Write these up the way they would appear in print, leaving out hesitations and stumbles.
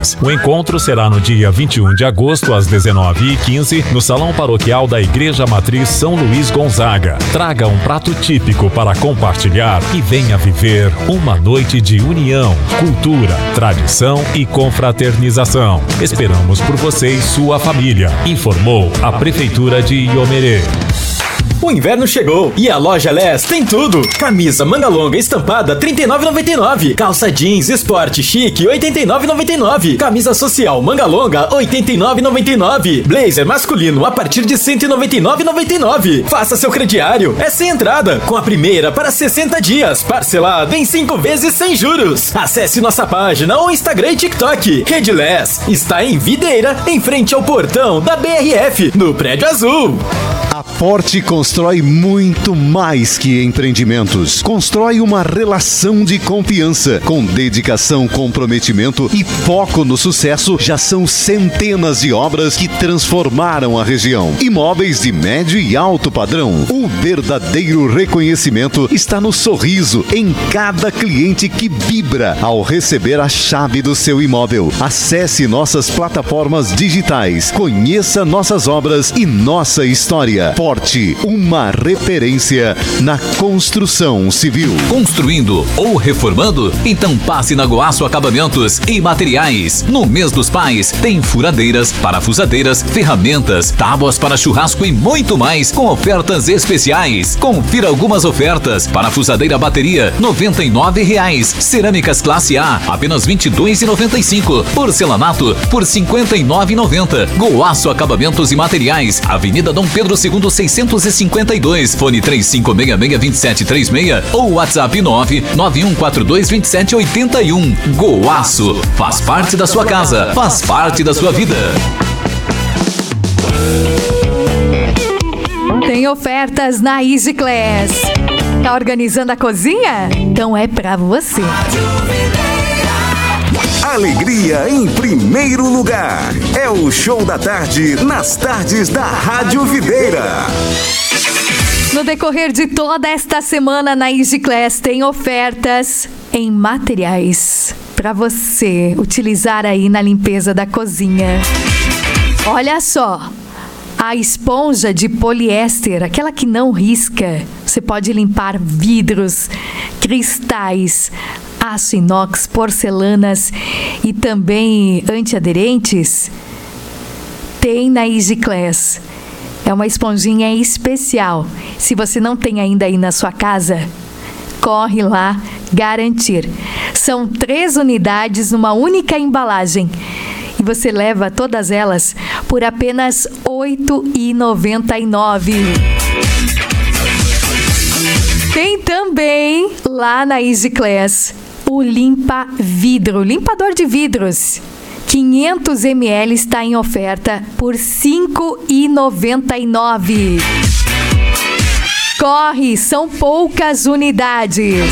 O encontro será no dia 21 de agosto, às 19h15, no Salão Paroquial da Igreja Matriz São Luís Gonzaga. Traga um prato típico para compartilhar e venha viver uma noite de união, cultura, tradição e confraternização. Esperamos por você e sua família. Informou a Prefeitura de Iomerê. O inverno chegou e a loja Les tem tudo. Camisa manga longa estampada R$ 39,99. Calça jeans esporte chique R$ 89,99. Camisa social manga longa R$ 89,99. Blazer masculino a partir de R$ 199,99. Faça seu crediário. É sem entrada, com a primeira para 60 dias, parcelado em 5 vezes sem juros. Acesse nossa página ou Instagram e TikTok. Rede Les está em Videira, em frente ao portão da BRF, no Prédio Azul. A Forte constrói muito mais que empreendimentos. Constrói uma relação de confiança. Com dedicação, comprometimento e foco no sucesso, já são centenas de obras que transformaram a região. Imóveis de médio e alto padrão. O verdadeiro reconhecimento está no sorriso em cada cliente que vibra ao receber a chave do seu imóvel. Acesse nossas plataformas digitais. Conheça nossas obras e nossa história. Forte, uma referência na construção civil. Construindo ou reformando? Então passe na Goaço Acabamentos e Materiais. No mês dos pais, tem furadeiras, parafusadeiras, ferramentas, tábuas para churrasco e muito mais com ofertas especiais. Confira algumas ofertas. Parafusadeira bateria, R$ 99,00. Cerâmicas classe A, apenas R$ 22,95. Porcelanato, por R$ 59,90. Goaço Acabamentos e Materiais, Avenida Dom Pedro II, 652, fone 3566-2736 ou WhatsApp 991422781. Goaço, faz parte da sua casa, faz parte da sua vida. Tem ofertas na Easy Class. Tá organizando a cozinha? Então é pra você. Alegria em primeiro lugar. É o Show da Tarde nas tardes da Rádio Videira. No decorrer de toda esta semana na Easy Class tem ofertas em materiais para você utilizar aí na limpeza da cozinha. Olha só, a esponja de poliéster, aquela que não risca, você pode limpar vidros, cristais, aço inox, porcelanas e também antiaderentes. Tem na Easy Class. É uma esponjinha especial. Se você não tem ainda aí na sua casa, corre lá garantir. São 3 unidades numa única embalagem. E você leva todas elas por apenas R$ 8,99. Tem também lá na Easy Class o limpa vidro, limpador de vidros. 500 ml está em oferta por R$ 5,99. Corre, são poucas unidades.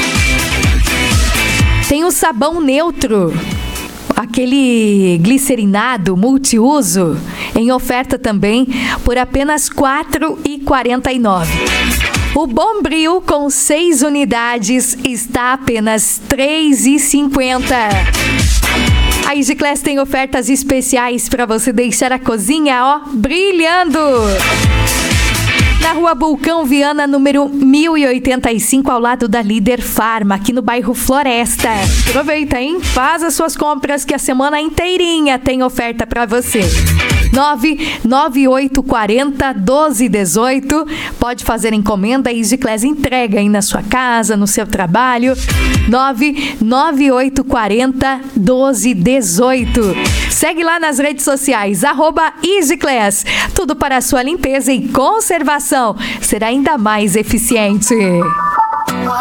Tem o sabão neutro, aquele glicerinado multiuso, em oferta também por apenas R$ 4,49. O Bombril com 6 unidades está apenas R$ 3,50. A Easy Class tem ofertas especiais para você deixar a cozinha, brilhando. Na Rua Vulcão Viana, número 1085, ao lado da Líder Farma, aqui no bairro Floresta. Aproveita, hein? Faz as suas compras que a semana inteirinha tem oferta para você. 99840-1218. Pode fazer encomenda, a Easy Class entrega aí na sua casa, no seu trabalho. 99840-1218. Segue lá nas redes sociais, @EasyClass. Tudo para a sua limpeza e conservação será ainda mais eficiente.